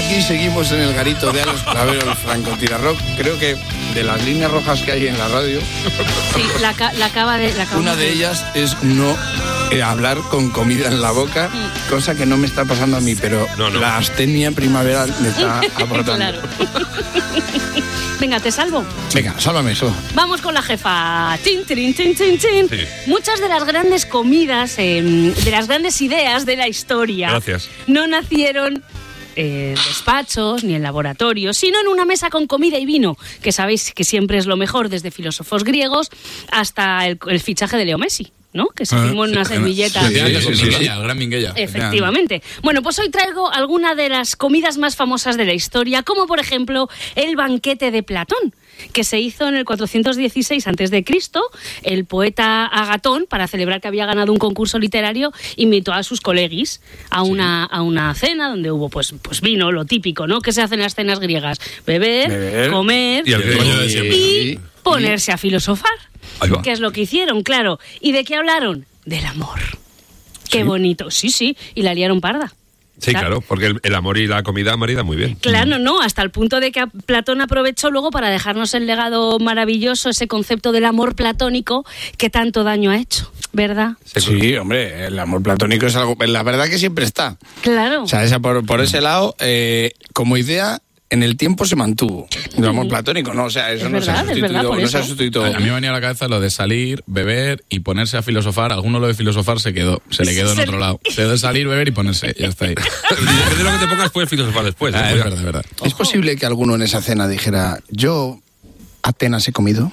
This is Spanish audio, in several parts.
aquí seguimos en el garito de Alex Clavero, el francotirador. Creo que de las líneas rojas que hay en la radio, sí, la acaba una de ellas es no hablar con comida en la boca, cosa que no me está pasando a mí, pero la astenia primaveral me está aportando. Claro. Venga, ¿te salvo? Venga, sálvame eso. Vamos con la jefa. Chin, chin, chin, chin, chin. Sí. Muchas de las grandes comidas, de las grandes ideas de la historia, Gracias. no nacieron en despachos ni en laboratorios, sino en una mesa con comida y vino, que sabéis que siempre es lo mejor, desde filósofos griegos hasta el fichaje de Leo Messi, ¿no? Que se firmó en una servilleta. El gran Minguella. Efectivamente. Bueno, pues hoy traigo alguna de las comidas más famosas de la historia, como por ejemplo el banquete de Platón, que se hizo en el 416 a.C. El poeta Agatón, para celebrar que había ganado un concurso literario, invitó a sus colegis a una cena donde hubo pues vino, lo típico, ¿no? ¿Qué se hace en las cenas griegas? Beber. Comer y ponerse a filosofar. ¿Qué es lo que hicieron? Claro. ¿Y de qué hablaron? Del amor. Qué bonito. Sí. Y la liaron parda. Sí, claro, porque el amor y la comida maridan muy bien. Claro, no, hasta el punto de que Platón aprovechó luego para dejarnos el legado maravilloso, ese concepto del amor platónico que tanto daño ha hecho, ¿verdad? Sí, hombre, el amor platónico es algo, la verdad que siempre está. Claro. O sea, por ese lado, como idea, en el tiempo se mantuvo. El amor platónico, ¿no? O sea, eso no se ha sustituido. A mí me venía a la cabeza lo de salir, beber y ponerse a filosofar. Alguno lo de filosofar se le quedó en otro lado. Se de salir, beber y ponerse, ya está ahí. Depende de lo que te pongas, puedes filosofar después. Es verdad. ¿Es posible que alguno en esa cena dijera, yo Atenas he comido?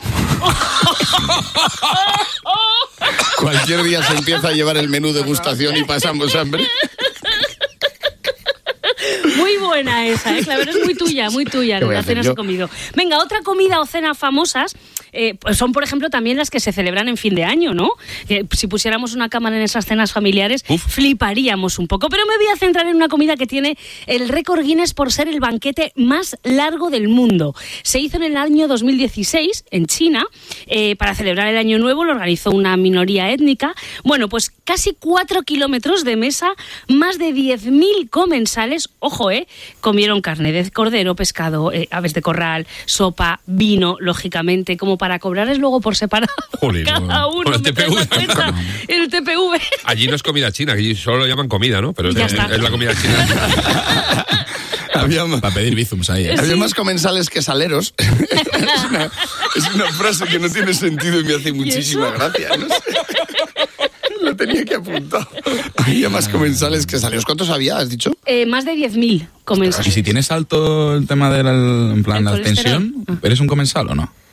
Cualquier día se empieza a llevar el menú degustación y pasamos hambre. Muy buena esa, Clavero, es muy tuya, las cenas he comido. Venga, otra comida o cena famosas pues son, por ejemplo, también las que se celebran en fin de año, ¿no? Si pusiéramos una cámara en esas cenas familiares, fliparíamos un poco. Pero me voy a centrar en una comida que tiene el récord Guinness por ser el banquete más largo del mundo. Se hizo en el año 2016 en China. Para celebrar el Año Nuevo lo organizó una minoría étnica. Bueno, pues casi 4 kilómetros de mesa, más de 10.000 comensales, ojo, comieron carne de cordero, pescado, aves de corral, sopa, vino, lógicamente, como para cobrarles luego por separado. Jolín, cada uno. Con el TPV. El TPV. Allí no es comida china, allí solo lo llaman comida, ¿no? Pero es la comida china. Para pedir bizums ahí. Había más comensales que saleros. es una frase que no tiene sentido y me hace muchísima gracia. No sé. Lo tenía que apuntar. Había más comensales que saleros. ¿Cuántos había, has dicho? Más de 10.000 comensales. ¿Y si tienes alto el tema de la tensión, eres un comensal o no?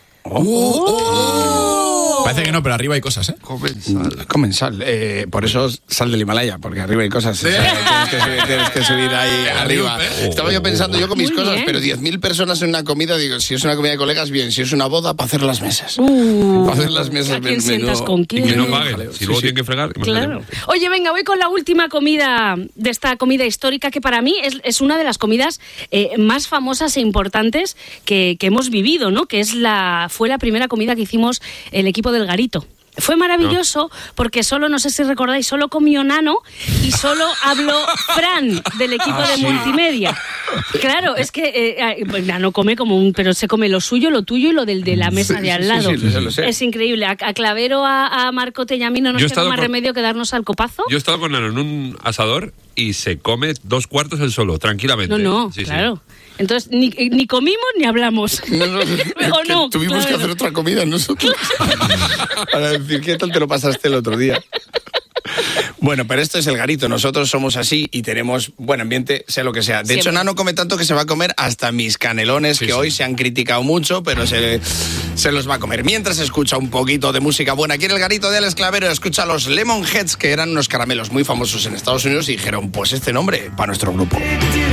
Parece que no, pero arriba hay cosas, Comensal. Por eso sal del Himalaya, porque arriba hay cosas. Tienes que subir ahí arriba. Estaba yo pensando con mis cosas, pero 10.000 personas en una comida, digo, si es una comida de colegas, bien. Si es una boda, para hacer las mesas. Para hacer las mesas. ¿A quién sientas con quién? Y que no paguen. Si luego tienen que fregar. Claro. Oye, venga, voy con la última comida de esta comida histórica, que para mí es una de las comidas más famosas e importantes que hemos vivido, ¿no? Que fue la primera comida que hicimos el equipo del Garito. Fue maravilloso porque no sé si recordáis, solo comió Nano y solo habló Fran del equipo de multimedia. Claro, es que Nano come pero se come lo suyo, lo tuyo y lo de la mesa de al lado. Sí, lo sé. Es increíble. A Clavero, a Marcote y a mí no nos queda más remedio que darnos al copazo. Yo he estado con Nano en un asador y se come 2 cuartos él solo, tranquilamente. No, claro. Sí. Entonces, ni comimos ni hablamos. No, tuvimos que hacer otra comida nosotros. Para decir, ¿qué tal te lo pasaste el otro día? Bueno, pero esto es el Garito. Nosotros somos así y tenemos buen ambiente, sea lo que sea. De hecho, Nano come tanto que se va a comer hasta mis canelones, que hoy se han criticado mucho, pero se los va a comer. Mientras escucha un poquito de música buena aquí en el Garito de Alex Clavero, escucha los Lemonheads, que eran unos caramelos muy famosos en Estados Unidos, y dijeron, pues este nombre para nuestro grupo.